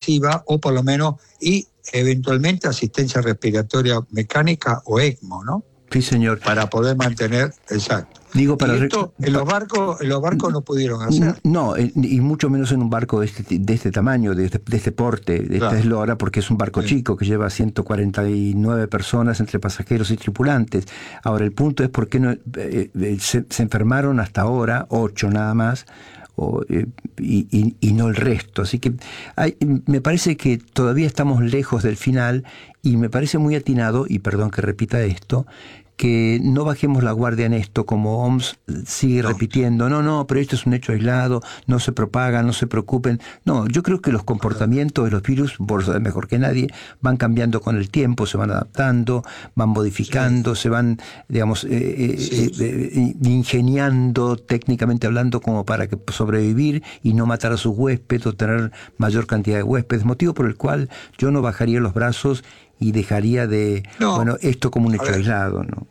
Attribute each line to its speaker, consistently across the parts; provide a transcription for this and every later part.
Speaker 1: invasiva o por lo menos, y eventualmente asistencia respiratoria mecánica o ECMO, ¿no?
Speaker 2: Sí, señor.
Speaker 1: Para poder mantener, exacto.
Speaker 2: Digo, para
Speaker 1: y esto en los barcos no pudieron hacer.
Speaker 2: No, y mucho menos en un barco de este tamaño, de este porte, de esta eslora, porque es un barco chico que lleva 149 personas entre pasajeros y tripulantes. Ahora, el punto es por qué no se enfermaron hasta ahora 8 nada más, y no el resto. Así que me parece que todavía estamos lejos del final, y me parece muy atinado, y perdón que repita esto, que no bajemos la guardia en esto, como OMS sigue repitiendo, no, pero esto es un hecho aislado, no se propaga, no se preocupen. No, yo creo que los comportamientos de los virus, vos lo sabés mejor que nadie, van cambiando con el tiempo, se van adaptando, van modificando, se van, digamos, ingeniando técnicamente hablando como para que sobrevivir y no matar a sus huéspedes o tener mayor cantidad de huéspedes, motivo por el cual yo no bajaría los brazos y dejaría de, esto como un hecho aislado, ¿no?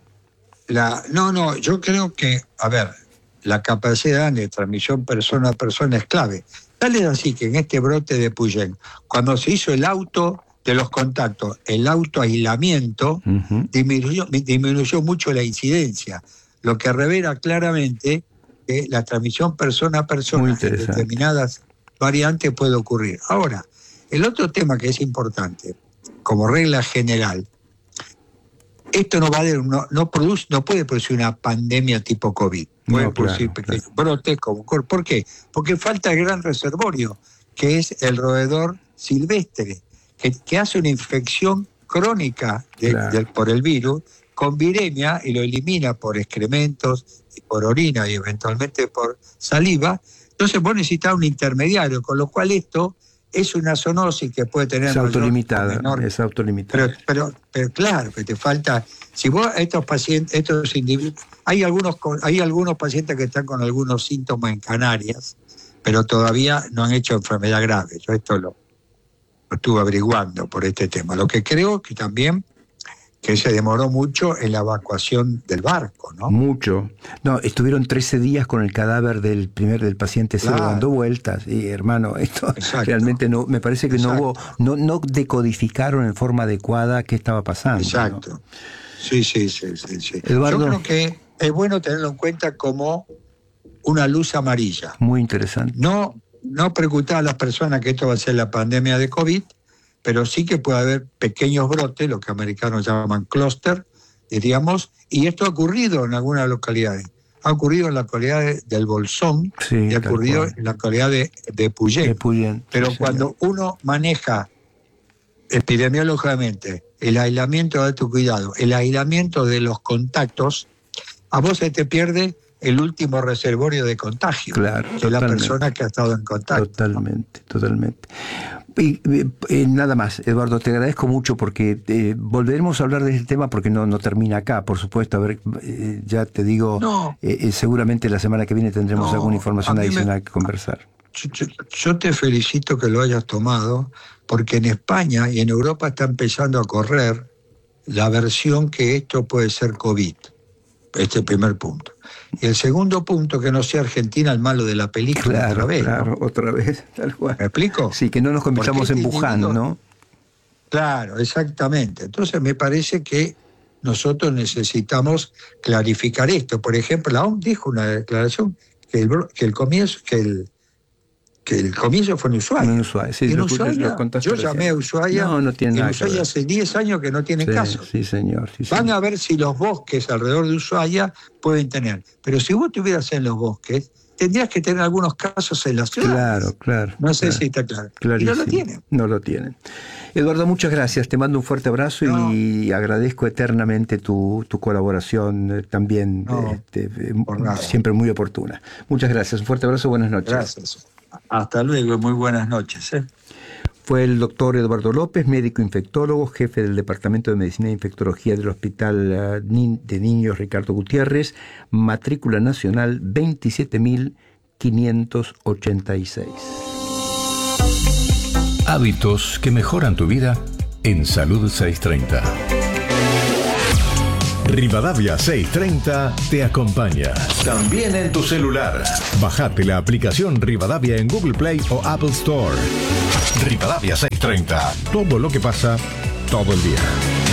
Speaker 1: No, yo creo que, la capacidad de transmisión persona a persona es clave. Tal es así que en este brote de Puyén, cuando se hizo el auto de los contactos, el autoaislamiento, disminuyó mucho la incidencia, lo que revela claramente que la transmisión persona a persona en determinadas variantes puede ocurrir. Ahora, el otro tema que es importante, como regla general, esto no puede producir una pandemia tipo COVID. Puede producir pequeños brotes como COVID. ¿Por qué? Porque falta el gran reservorio, que es el roedor silvestre, que hace una infección crónica por el virus, con viremia, y lo elimina por excrementos, y por orina, y eventualmente por saliva. Entonces vos necesitas un intermediario, con lo cual esto es una zoonosis que puede tener...
Speaker 2: Es autolimitada.
Speaker 1: Pero claro, que te falta... Si vos estos pacientes, hay algunos pacientes que están con algunos síntomas en Canarias, pero todavía no han hecho enfermedad grave. Yo esto lo estuve averiguando por este tema. Lo que creo que también que se demoró mucho en la evacuación del barco, ¿no?
Speaker 2: Mucho. No, estuvieron 13 días con el cadáver del paciente cero dando vueltas. Y hermano, esto realmente no, me parece que no decodificaron en forma adecuada qué estaba pasando.
Speaker 1: Exacto. ¿No? Sí.
Speaker 2: Eduardo,
Speaker 1: yo creo que es bueno tenerlo en cuenta como una luz amarilla.
Speaker 2: Muy interesante.
Speaker 1: No preguntar a las personas que esto va a ser la pandemia de COVID, pero sí que puede haber pequeños brotes, lo que americanos llaman clúster, diríamos, y esto ha ocurrido en algunas localidades. Ha ocurrido en la localidad del Bolsón, y ha ocurrido en la localidad de Puyén. Pero cuando uno maneja epidemiológicamente el aislamiento de alto cuidado, el aislamiento de los contactos, a vos se te pierde el último reservorio de contagio, que es la persona que ha estado en contacto.
Speaker 2: Totalmente. Y nada más, Eduardo, te agradezco mucho porque volveremos a hablar de este tema porque no termina acá, por supuesto. A ver, ya te digo, seguramente la semana que viene tendremos alguna información adicional que conversar.
Speaker 1: Yo te felicito que lo hayas tomado, porque en España y en Europa está empezando a correr la versión que esto puede ser COVID. Este es el primer punto. Y el segundo punto, que no sea Argentina el malo de la película otra vez.
Speaker 2: Claro, otra vez, tal cual.
Speaker 1: ¿Me explico?
Speaker 2: Sí, que no nos convirtamos en Wuhan, ¿no?
Speaker 1: Claro, exactamente. Entonces me parece que nosotros necesitamos clarificar esto. Por ejemplo, la OMS dijo una declaración que el comienzo fue en Ushuaia. Yo llamé a Ushuaia,
Speaker 2: no tiene nada
Speaker 1: Ushuaia hace 10 años que no tienen casos.
Speaker 2: Sí, señor.
Speaker 1: Van a ver si los bosques alrededor de Ushuaia pueden tener. Pero si vos estuvieras en los bosques, tendrías que tener algunos casos en las ciudades.
Speaker 2: Claro.
Speaker 1: No sé si está claro.
Speaker 2: Clarísimo.
Speaker 1: Y no lo tienen.
Speaker 2: No lo tienen. Eduardo, muchas gracias. Te mando un fuerte abrazo y agradezco eternamente tu colaboración también, siempre muy oportuna. Muchas gracias. Un fuerte abrazo. Buenas noches.
Speaker 1: Gracias. Hasta luego, muy buenas noches.
Speaker 2: Fue el doctor Eduardo López, médico infectólogo, jefe del Departamento de Medicina e Infectología del Hospital de Niños Ricardo Gutiérrez, matrícula nacional 27.586.
Speaker 3: Hábitos que mejoran tu vida en Salud 630. Rivadavia 630 te acompaña. También en tu celular. Bajate la aplicación Rivadavia en Google Play o Apple Store. Rivadavia 630. Todo lo que pasa, todo el día.